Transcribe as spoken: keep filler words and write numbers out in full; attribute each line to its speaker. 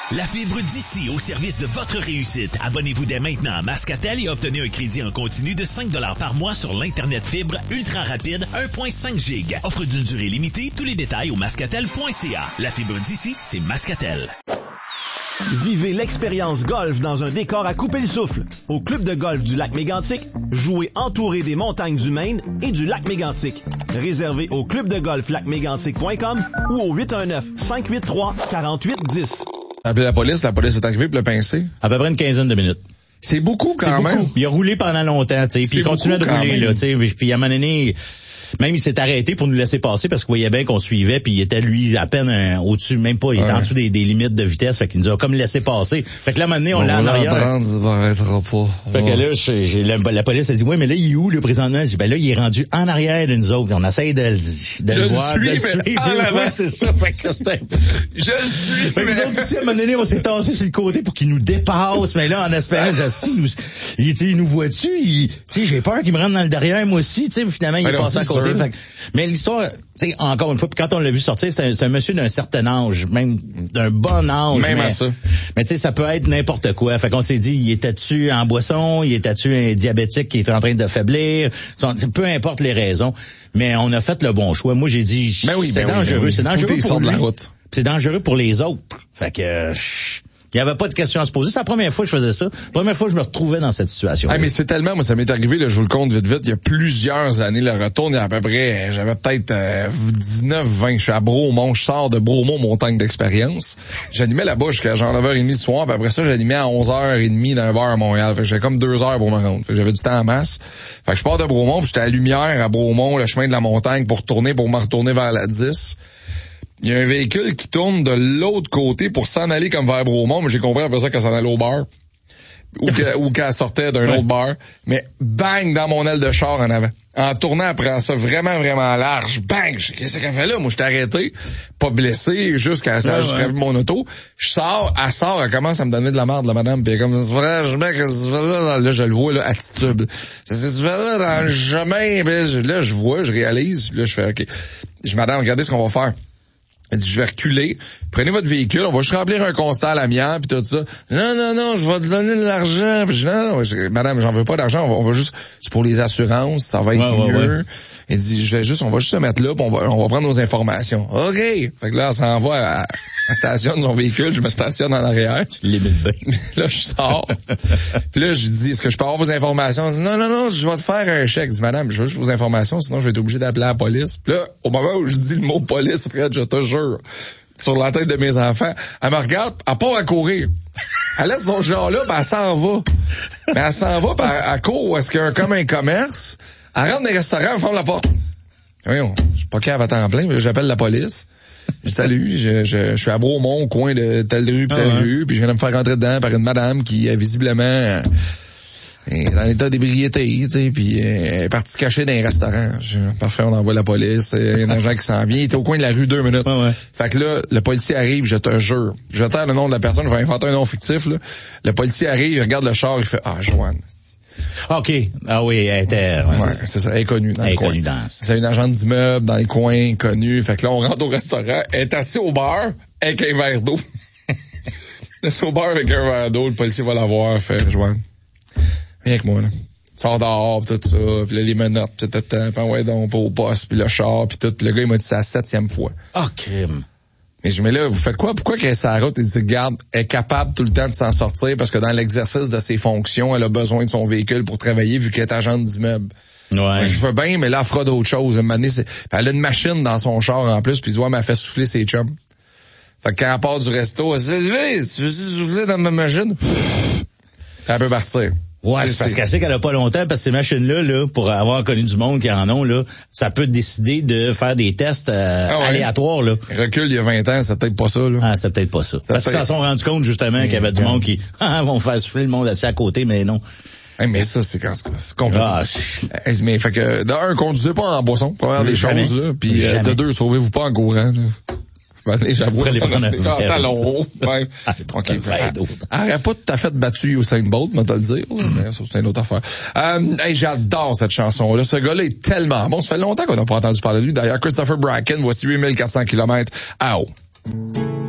Speaker 1: La fibre d'ici au service de votre réussite. Abonnez-vous dès maintenant à Mascatel et obtenez un crédit en continu de cinq dollars par mois sur l'Internet fibre ultra rapide un virgule cinq giga. Offre d'une durée limitée. Tous les détails au mascatel point c a. La fibre d'ici, c'est Mascatel.
Speaker 2: Vivez l'expérience golf dans un décor à couper le souffle. Au club de golf du lac Mégantic, jouez entouré des montagnes du Maine et du lac Mégantic. Réservé au club de golf lac mégantic point com ou au huit un neuf, cinq huit trois, quatre huit un zéro.
Speaker 3: Appelez la police, la police est arrivée pour le pincer.
Speaker 4: À peu près une quinzaine de minutes.
Speaker 3: C'est beaucoup quand
Speaker 4: C'est
Speaker 3: même.
Speaker 4: beaucoup. Il a roulé pendant longtemps, tu sais, puis il continue de rouler, là, tu sais, puis à un moment donné, même il s'est arrêté pour nous laisser passer parce qu'il voyait bien qu'on suivait, puis il était lui à peine un, au-dessus, même pas, il était ouais. en dessous des, des limites de vitesse, fait qu'il nous a comme laissé passer. Fait que là, à un moment donné, on, on l'a en arrière.
Speaker 3: Prendre, ça n'arrêtera pas.
Speaker 4: Fait que là, j'ai, j'ai, la, la police a dit, ouais, mais là, il est où, le présentement? J'ai dit, ben là, il est rendu en arrière de nous autres. On essaye de, de
Speaker 3: je
Speaker 4: le voir,
Speaker 3: suis,
Speaker 4: de le suivre.
Speaker 3: En avant,
Speaker 4: ouais, c'est ça. Fait que c'était...
Speaker 3: Je le suis,
Speaker 4: fait que nous autres aussi, à un moment donné, on s'est tassé sur le côté pour qu'il nous dépasse, mais là, en espérant, il, il, il nous voit-tu? Il, tu sais, j'ai peur qu'il me rentre dans le derrière, moi aussi, tu sais, finalement, il ben est non, passé à côté. Fait que, mais l'histoire, tu sais, encore une fois, puis quand on l'a vu sortir, c'est un, c'est un monsieur d'un certain âge, même d'un bon âge.
Speaker 3: Même
Speaker 4: mais,
Speaker 3: à ça.
Speaker 4: Mais tu sais, ça peut être n'importe quoi. Fait qu'on s'est dit, il était-tu en boisson, il était-tu un diabétique qui était en train de faiblir, peu importe les raisons. Mais on a fait le bon choix. Moi, j'ai dit, ben oui, c'est ben dangereux, oui, ben oui. c'est dangereux pour lui. La route. C'est dangereux pour les autres. Fait que... Euh, il n'y avait pas de question à se poser. C'est la première fois que je faisais ça. La première fois que je me retrouvais dans cette situation.
Speaker 3: Ah, mais c'est tellement, moi, ça m'est arrivé, là, je vous le compte vite, vite, il y a plusieurs années, le retour, il y a à peu près, j'avais peut-être euh, dix-neuf, vingt, je suis à Bromont, je sors de Bromont, montagne d'expérience. J'animais là-bas jusqu'à genre neuf heures trente du soir, puis après ça, j'animais à onze heures trente d'un bar à Montréal. Fait que j'avais comme deux heures pour me rendre. Fait que j'avais du temps en masse. Fait que je pars de Bromont, puis j'étais à Lumière, à Bromont, le chemin de la montagne, pour retourner, pour me retourner vers la dix. Il y a un véhicule qui tourne de l'autre côté pour s'en aller comme vers Bromont, mais j'ai compris après ça qu'elle s'en allait au bar. Ou, que, ou qu'elle sortait d'un ouais. autre bar. Mais bang dans mon aile de char en avant. En tournant après ça vraiment, vraiment large. Bang! Qu'est-ce qu'elle fait là? Moi, je t'ai arrêté. Pas blessé, jusqu'à ça, ouais, je ouais. mon auto. Je sors, elle sort, elle commence à me donner de la merde, la madame. Puis comme, franchement, qu'est-ce que tu fais là? Là, je le vois, là, attitude. C'est ce que tu fais là dans le chemin. Puis là, je vois, je réalise. Là, je fais, OK. Je dis, madame, regardez ce qu'on va faire. Elle dit, je vais reculer. Prenez votre véhicule, on va juste remplir un constat à l'amiable puis tout ça. Non, non, non, je vais te donner de l'argent. Puis je dis, non, non, madame, j'en veux pas d'argent. On va, on va juste, c'est pour les assurances, ça va être ouais, mieux. Ouais, ouais. Elle dit, je vais juste, on va juste se mettre là, puis on va, on va prendre nos informations. OK. Fait que là, elle s'en va à, à, à stationne son véhicule, je me stationne en arrière.
Speaker 4: Tu limites bien.
Speaker 3: Là, je sors. Puis là, je dis, est-ce que je peux avoir vos informations? Elle dit, non, non, non, je vais te faire un chèque. Je dis, madame, je veux juste vos informations, sinon je vais être obligé d'appeler la police. Puis là, au moment où je dis le mot police, Fred, je te jure, sur la tête de mes enfants, elle me regarde, elle part à courir. Elle laisse son genre-là, ben elle s'en va. Mais elle s'en va, ben elle court où est-ce qu'il y a un, comme un commerce. Elle rentre dans les restaurants, elle ferme la porte. Voyons, je suis pas cave à temps plein, mais j'appelle la police. Je dis, salut, je, je, je suis à Bromont, au coin de telle rue, telle ah ouais. rue, puis je viens de me faire rentrer dedans par une madame qui est visiblement euh, est en état d'ébriété, tu sais, puis euh, est partie cachée dans un restaurant. Je, parfait, on envoie la police, il y a un agent qui s'en vient, il était au coin de la rue deux minutes. Ah ouais. Fait que là, le policier arrive, je te jure, je taire le nom de la personne, je vais inventer un nom fictif, là. Le policier arrive, il regarde le char, il fait, ah, Joanne.
Speaker 4: OK. Ah oui, elle était...
Speaker 3: Ouais, ouais c'est ça, elle est connue dans elle le coin. Connue dans... C'est une agente d'immeuble dans les coins, connue. Fait que là, on rentre au restaurant, elle est assise au bar avec un verre d'eau. Elle est au bar avec un verre d'eau, le policier va la voir, fait, Joanne, viens avec moi, là. Sors dehors, pis tout ça, pis là, les menottes, pis tout, pis ouais, donc, au poste, pis le char, pis tout. Pis le gars, il m'a dit c'est la septième fois.
Speaker 4: Ah, crime.
Speaker 3: Mais je mets là, vous faites quoi? Pourquoi qu'elle est sur la route? Il dit, regarde, elle est capable tout le temps de s'en sortir parce que dans l'exercice de ses fonctions, elle a besoin de son véhicule pour travailler vu qu'elle est agente d'immeuble. Ouais. Je veux bien, mais là, elle fera d'autres choses. Une c'est... Elle a une machine dans son char en plus, puis elle m'a fait souffler ses chums. Fait que quand elle part du resto, elle s'est levée, tu veux souffler dans ma machine? Elle peut partir.
Speaker 4: Ouais, c'est, c'est parce qu'elle sait qu'elle a pas longtemps, parce que ces machines-là, là, pour avoir connu du monde qui en ont, là, ça peut décider de faire des tests euh, ah ouais. aléatoires, là.
Speaker 3: Recul il y a vingt ans, c'était peut-être pas ça, là.
Speaker 4: Ah, c'était peut-être pas ça. ça parce qu'ils s'en sont rendus compte, justement, mmh, qu'il y avait du monde qui, ah, vont faire souffler le monde assis à côté, mais non.
Speaker 3: Hey, mais ça, c'est quand c'est complètement. Ah, hey, mais fait que, de un, conduisez pas en boisson, pour faire des choses, là. Puis, euh, de deux, sauvez-vous pas en courant, là. J'avoue,
Speaker 4: les
Speaker 3: talons hauts. Ouais. Okay. Arrête pas tout à fait battu au Usain Bolt, mais t'as le dire. Mais ça, c'est une autre affaire. Euh, hey, j'adore cette chanson-là. Ce gars-là est tellement bon. Ça fait longtemps qu'on n'a pas entendu parler de lui. D'ailleurs, Christopher Bracken, voici huit mille quatre cents kilomètres. Ah oh.